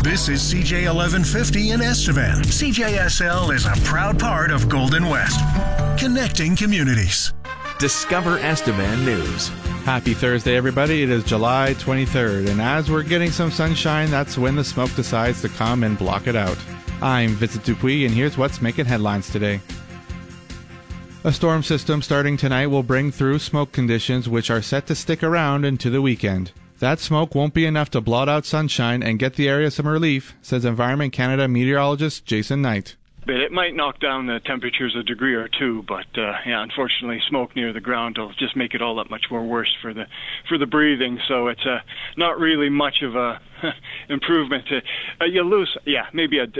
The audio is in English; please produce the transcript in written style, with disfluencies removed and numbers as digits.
This is CJ 1150 in Estevan. CJSL is a proud part of Golden West, connecting communities. Discover Estevan News. Happy Thursday, everybody. It is July 23rd, and as we're getting some sunshine, that's when the smoke decides to come and block it out. I'm Vincent Dupuis, and here's what's making headlines today. A storm system starting tonight will bring through smoke conditions which are set to stick around into the weekend. That smoke won't be enough to blot out sunshine and get the area some relief, says Environment Canada meteorologist Jason Knight. But it might knock down the temperatures a degree or two, but unfortunately, smoke near the ground will just make it all that much more worse for the breathing. So it's not really much of a improvement. You lose, maybe a